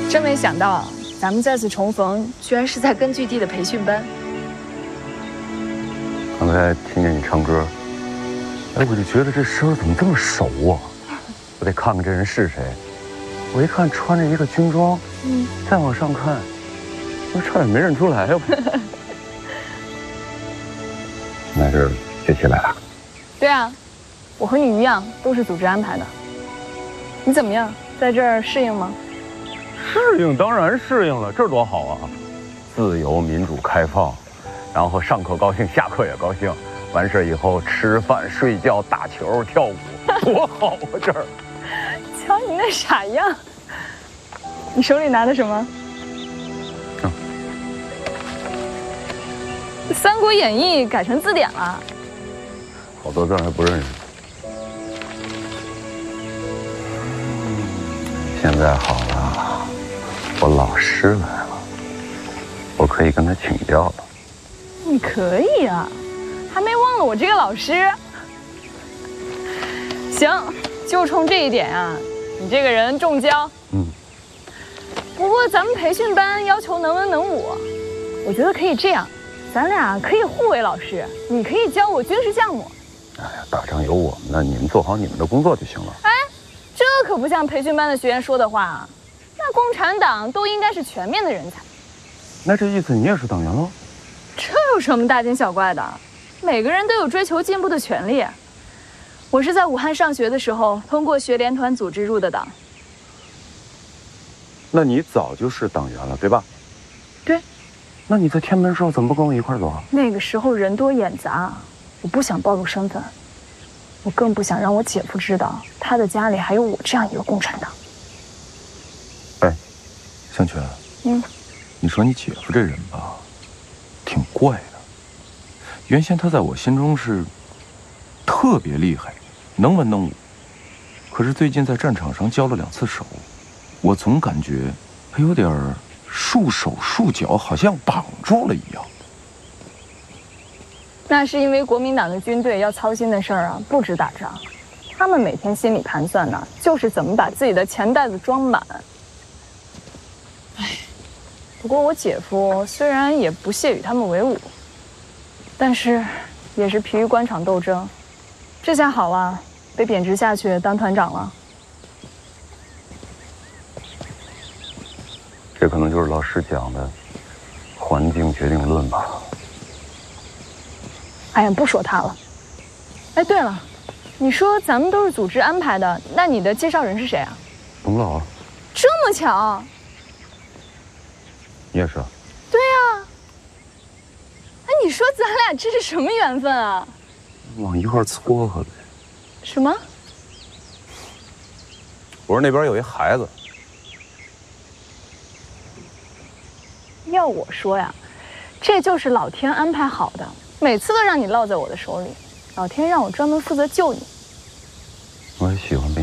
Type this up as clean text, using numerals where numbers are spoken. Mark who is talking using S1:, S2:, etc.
S1: 真没想到，咱们再次重逢，居然是在根据地的培训班。
S2: 刚才听见你唱歌，哎，我就觉得这声怎么这么熟啊？我得看看这人是谁。我一看穿着一个军装，再往上看，我差点没认出来呀。那是学习来了？
S1: 对啊，我和你一样，都是组织安排的。你怎么样，在这儿适应吗？
S2: 适应当然适应了，这儿多好啊！自由、民主、开放，然后上课高兴，下课也高兴，完事以后吃饭、睡觉、打球、跳舞，多好啊！这儿。
S1: 瞧你那傻样，你手里拿的什么？《三国演义》改成字典了，
S2: 好多字还不认识。现在好了，我老师来了，我可以跟他请教了。
S1: 你可以啊，还没忘了我这个老师。行，就冲这一点啊，你这个人重教。不过咱们培训班要求能文能武，我觉得可以这样，咱俩可以互为老师，你可以教我军事项目。
S2: 哎呀，打仗有我们的，你们做好你们的工作就行了。
S1: 哎，这可不像培训班的学员说的话。那共产党都应该是全面的人才。
S2: 那这意思你也是党员喽？
S1: 这有什么大惊小怪的？每个人都有追求进步的权利。我是在武汉上学的时候，通过学联团组织入的党。
S2: 那你早就是党员了，对吧？
S1: 对。
S2: 那你在天安门时候怎么不跟我一块走啊？那
S1: 个时候人多眼杂，我不想暴露身份，我更不想让我姐夫知道他的家里还有我这样一个共产党。
S2: 哎，向全，你说你姐夫这人吧，挺怪的。原先他在我心中是特别厉害，能文能武，可是最近在战场上交了2次手，我总感觉他有点束手束脚，好像绑住了一样。
S1: 那是因为国民党的军队要操心的事儿啊，不止打仗，他们每天心里盘算呢，就是怎么把自己的钱袋子装满。哎，不过我姐夫虽然也不屑与他们为伍，但是也是疲于官场斗争。这下好了，被贬值下去当团长了。
S2: 这可能就是老师讲的环境决定论吧。
S1: 哎呀，不说他了。哎，对了，你说咱们都是组织安排的，那你的介绍人是谁啊？
S2: 董老。
S1: 这么巧？
S2: 你也是啊？
S1: 对啊。哎，你说咱俩这是什么缘分啊？
S2: 往一块撮合呗。
S1: 什么？
S2: 我说那边有一孩子。
S1: 要我说呀，这就是老天安排好的，每次都让你落在我的手里，老天让我专门负责救你。
S2: 我